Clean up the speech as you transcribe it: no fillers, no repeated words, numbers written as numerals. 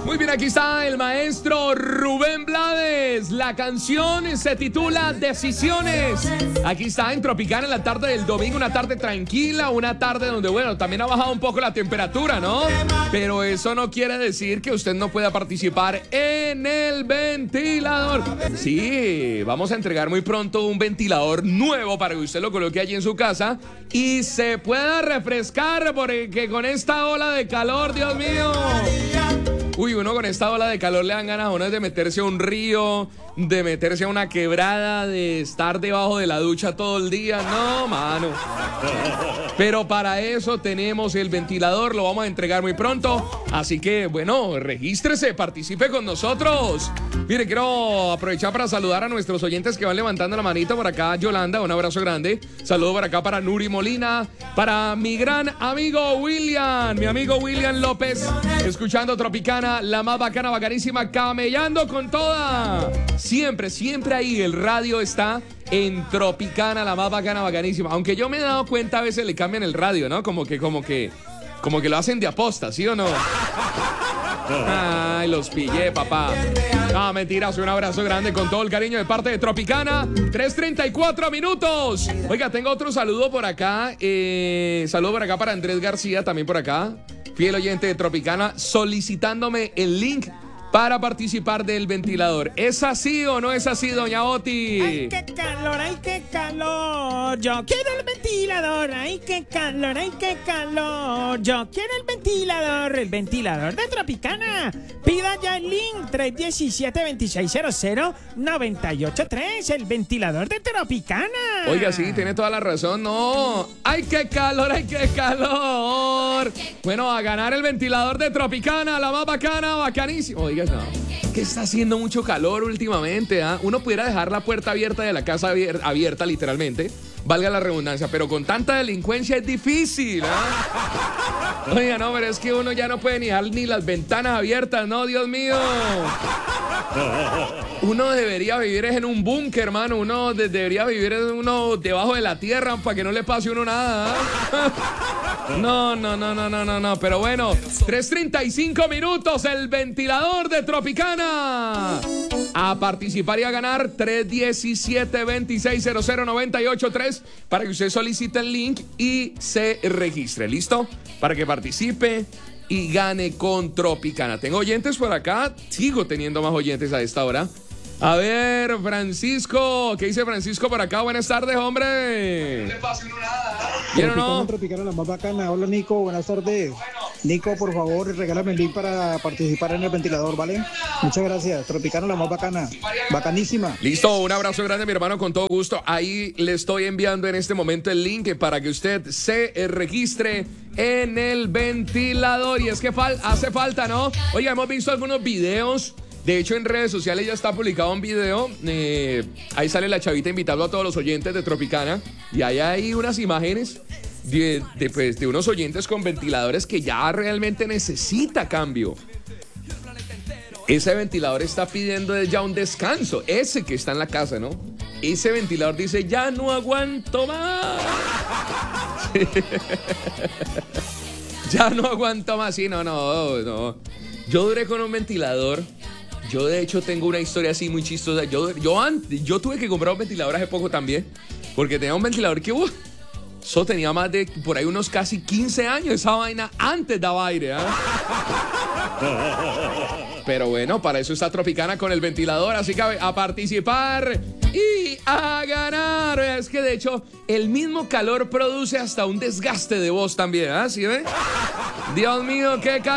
Muy bien, aquí está el maestro Rubén Blades. La canción se titula Decisiones. Aquí está en Tropicana en la tarde del domingo, una tarde tranquila, una tarde donde, bueno, también ha bajado un poco la temperatura, ¿no? Pero eso no quiere decir que usted no pueda participar en el ventilador. Sí, vamos a entregar muy pronto un ventilador nuevo para que usted lo coloque allí en su casa y se pueda refrescar, porque con esta ola de calor, Dios mío. Uy, uno con esta ola de calor le dan ganas a uno de meterse a un río, de meterse a una quebrada, de estar debajo de la ducha todo el día. No, mano. Pero para eso tenemos el ventilador, lo vamos a entregar muy pronto. Así que, bueno, regístrese, participe con nosotros. Mire, quiero aprovechar para saludar a nuestros oyentes que van levantando la manito. Por acá, Yolanda, un abrazo grande. Saludo por acá para Nuri Molina, para mi gran amigo William, mi amigo William López, escuchando Tropicana, la más bacana, bacanísima, camellando con toda. Siempre, siempre ahí el radio está en Tropicana, la más bacana, bacanísima. Aunque yo me he dado cuenta, a veces le cambian el radio, ¿no? Como que lo hacen de aposta, ¿sí o no? Ay, los pillé, papá. Ah, mentiras, un abrazo grande con todo el cariño de parte de Tropicana. 3:34 minutos. Oiga, tengo otro saludo por acá. Saludo por acá para Andrés García, también por acá. Fiel oyente de Tropicana, solicitándome el link para participar del ventilador. ¿Es así o no es así, doña Oti? ¡Ay, qué calor! ¡Ay, qué calor! Yo quiero el ventilador. ¡Ay, qué calor! ¡Ay, qué calor! Yo quiero el ventilador de Tropicana. Pida ya el link 317-2600-983, el ventilador de Tropicana. Oiga, sí, tiene toda la razón, no. ¡Ay, qué calor! ¡Ay, qué calor! Bueno, a ganar el ventilador de Tropicana, la más bacana, bacanísima. Oiga, no, que está haciendo mucho calor últimamente, ¿ah? Uno pudiera dejar la puerta abierta de la casa abierta, literalmente, valga la redundancia, pero con tanta delincuencia es difícil, ¿ah? Oiga, no, pero es que uno ya no puede ni dejar ni las ventanas abiertas, no, Dios mío. Uno debería vivir en un búnker, hermano. Uno debería vivir debajo de la tierra para que no le pase a uno nada, ¿ah? No. Pero bueno, 3:35 minutos, el ventilador de Tropicana. A participar y a ganar 317-2600-983 para que usted solicite el link y se registre. ¿Listo? Para que participe y gane con Tropicana. Tengo oyentes por acá. Sigo teniendo más oyentes a esta hora. A ver, Francisco, ¿qué dice Francisco por acá? Buenas tardes, hombre. No le pase uno nada. ¿Quién o no? Tropicana, la más bacana. Hola, Nico, buenas tardes. Nico, por favor, regálame el link para participar en el ventilador, ¿vale? Muchas gracias. Tropicana, la más bacana. Bacanísima. Listo, un abrazo grande, mi hermano, con todo gusto. Ahí le estoy enviando en este momento el link para que usted se registre en el ventilador. Y es que hace falta, ¿no? Oiga, hemos visto algunos videos. De hecho, en redes sociales ya está publicado un video. Ahí sale la chavita invitando a todos los oyentes de Tropicana. Y ahí hay unas imágenes de unos oyentes con ventiladores que ya realmente necesita cambio. Ese ventilador está pidiendo ya un descanso. Ese que está en la casa, ¿no? Ese ventilador dice, ya no aguanto más. Ya no aguanto más. Sí, no. Yo duré con un ventilador. Yo, de hecho, tengo una historia así muy chistosa. Yo tuve que comprar un ventilador hace poco también, porque tenía un ventilador que, eso tenía más de, por ahí, unos casi 15 años. Esa vaina antes daba aire, ¿ah? Pero bueno, para eso está Tropicana con el ventilador. Así que a participar y a ganar. Es que, de hecho, el mismo calor produce hasta un desgaste de voz también, ¿ah? ¿Sí ve? Dios mío, qué calor.